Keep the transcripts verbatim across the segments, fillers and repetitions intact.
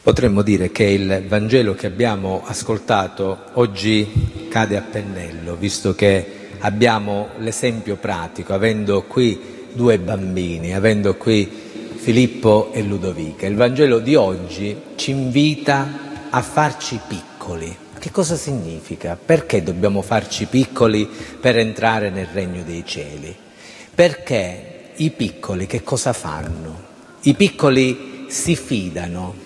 Potremmo dire che il Vangelo che abbiamo ascoltato oggi cade a pennello, visto che abbiamo l'esempio pratico, avendo qui due bambini, avendo qui Filippo e Ludovica. Il Vangelo di oggi ci invita a farci piccoli. Che cosa significa? Perché dobbiamo farci piccoli per entrare nel regno dei cieli? Perché i piccoli che cosa fanno? I piccoli si fidano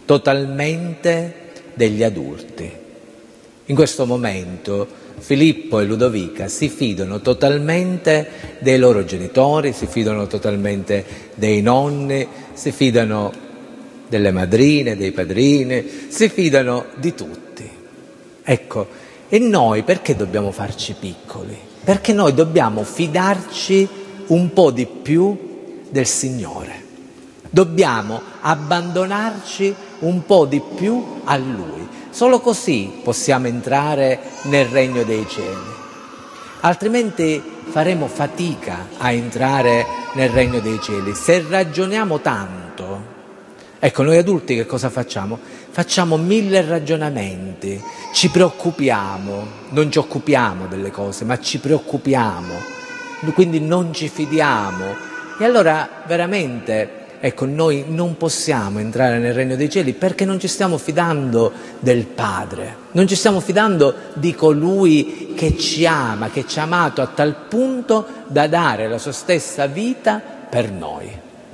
totalmente degli adulti. In questo momento Filippo e Ludovica si fidano totalmente dei loro genitori, si fidano totalmente dei nonni, si fidano delle madrine, dei padrini, si fidano di tutti. Ecco, e noi perché dobbiamo farci piccoli? Perché noi dobbiamo fidarci un po' di più del Signore. Dobbiamo abbandonarci un po' di più a Lui. Solo così possiamo entrare nel regno dei cieli. Altrimenti faremo fatica a entrare nel regno dei cieli. Se ragioniamo tanto, ecco, noi adulti che cosa facciamo? Facciamo mille ragionamenti, ci preoccupiamo, non ci occupiamo delle cose, ma ci preoccupiamo, quindi non ci fidiamo. E allora veramente... Ecco, noi non possiamo entrare nel regno dei cieli perché non ci stiamo fidando del Padre, non ci stiamo fidando di colui che ci ama, che ci ha amato a tal punto da dare la sua stessa vita per noi.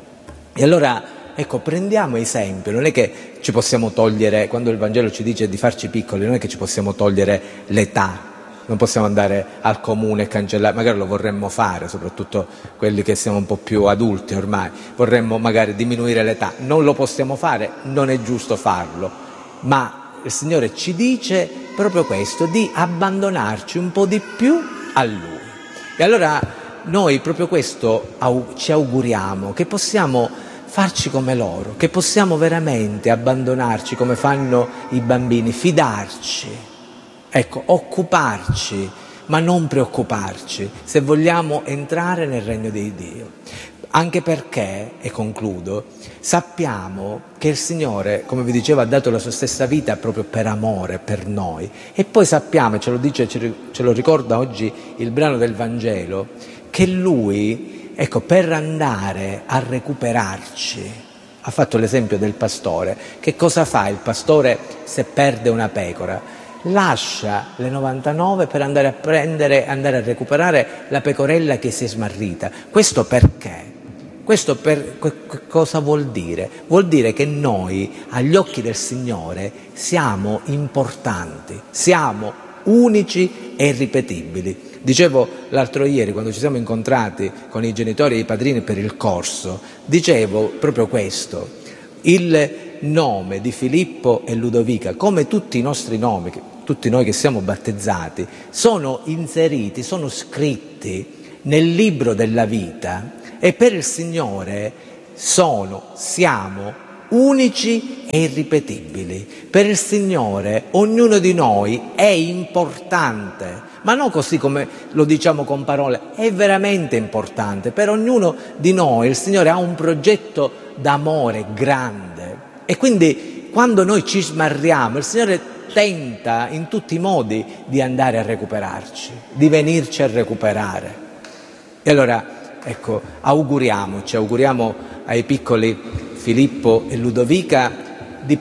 E allora, ecco, prendiamo esempio, non è che ci possiamo togliere, quando il Vangelo ci dice di farci piccoli, non è che ci possiamo togliere l'età. Non possiamo andare al comune e cancellare, magari lo vorremmo fare, soprattutto quelli che siamo un po' più adulti ormai, vorremmo magari diminuire l'età, non lo possiamo fare, non è giusto farlo, ma il Signore ci dice proprio questo, di abbandonarci un po' di più a Lui. E allora noi proprio questo ci auguriamo, che possiamo farci come loro, che possiamo veramente abbandonarci come fanno i bambini, fidarci. Ecco, occuparci, ma non preoccuparci, se vogliamo entrare nel regno di Dio. Anche perché, e concludo, sappiamo che il Signore, come vi dicevo, ha dato la sua stessa vita proprio per amore, per noi. E poi sappiamo, ce lo dice, ce lo ricorda oggi il brano del Vangelo, che Lui, ecco, per andare a recuperarci, ha fatto l'esempio del pastore. Che cosa fa il pastore se perde una pecora? Lascia le novantanove per andare a prendere, andare a recuperare la pecorella che si è smarrita. Questo perché? Questo per, cosa vuol dire? Vuol dire che noi, agli occhi del Signore, siamo importanti, siamo unici e irripetibili. Dicevo l'altro ieri, quando ci siamo incontrati con i genitori e i padrini per il corso, dicevo proprio questo: il nome di Filippo e Ludovica, come tutti i nostri nomi, tutti noi che siamo battezzati, sono inseriti, sono scritti nel libro della vita e per il Signore sono, siamo unici e irripetibili. Per il Signore ognuno di noi è importante, ma non così come lo diciamo con parole, è veramente importante. Per ognuno di noi il Signore ha un progetto d'amore grande e quindi quando noi ci smarriamo il Signore tenta in tutti i modi di andare a recuperarci, di venirci a recuperare. E allora, ecco, auguriamoci, auguriamo ai piccoli Filippo e Ludovica di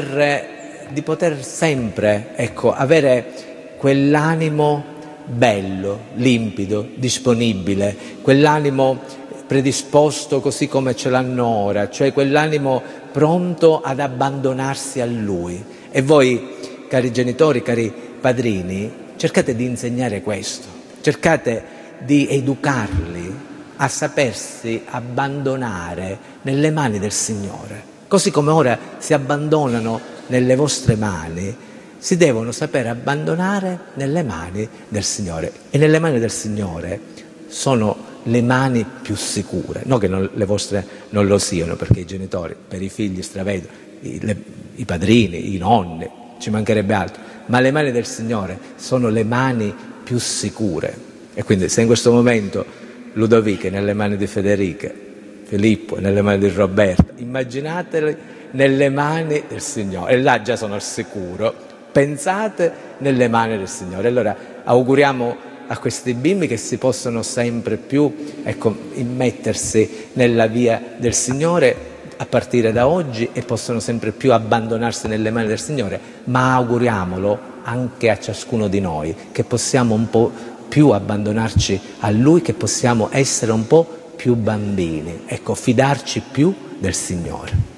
poter, di poter sempre, ecco, avere quell'animo bello, limpido, disponibile, quell'animo predisposto così come ce l'hanno ora, cioè quell'animo pronto ad abbandonarsi a Lui. E voi, cari genitori, cari padrini, cercate di insegnare questo, cercate di educarli a sapersi abbandonare nelle mani del Signore. Così come ora si abbandonano nelle vostre mani, si devono sapere abbandonare nelle mani del Signore. E nelle mani del Signore sono le mani più sicure, non che non, le vostre non lo siano, perché i genitori per i figli stravedono, i, le, i padrini, i nonni, ci mancherebbe altro, ma le mani del Signore sono le mani più sicure. E quindi se in questo momento Ludovica è nelle mani di Federica, Filippo, nelle mani di Roberto, immaginateli nelle mani del Signore, e là già sono al sicuro. Pensate nelle mani del Signore. Allora auguriamo a questi bimbi che si possono sempre più, ecco, immettersi nella via del Signore a partire da oggi, e possono sempre più abbandonarsi nelle mani del Signore, ma auguriamolo anche a ciascuno di noi, che possiamo un po' più abbandonarci a Lui, che possiamo essere un po' più bambini, ecco, fidarci più del Signore.